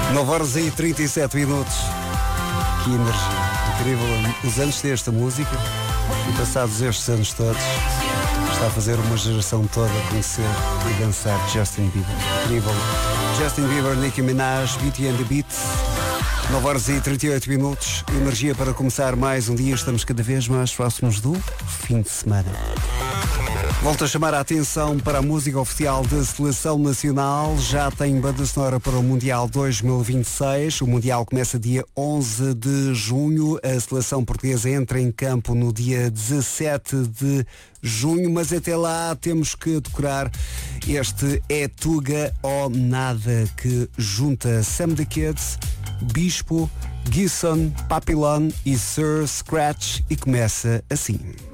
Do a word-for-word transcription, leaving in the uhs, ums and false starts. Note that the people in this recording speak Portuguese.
nove horas e trinta e sete minutos. Que energia. Incrível. Os anos desta música e passados estes anos todos, está a fazer uma geração toda conhecer e dançar Justin Bieber. Incrível. Justin Bieber, Nicki Minaj, Beauty and the Beat. nove horas e trinta e oito minutos. Energia para começar mais um dia. Estamos cada vez mais próximos do fim de semana. Volto a chamar a atenção para a música oficial da Seleção Nacional. Já tem banda sonora para o Mundial dois mil e vinte e seis. O Mundial começa dia onze de junho. A seleção portuguesa entra em campo no dia dezassete de junho. Mas até lá temos que decorar este É Tuga ou Nada, que junta Sam the Kids, Bispo, Gisson, Papillon e Sir Scratch, e começa assim.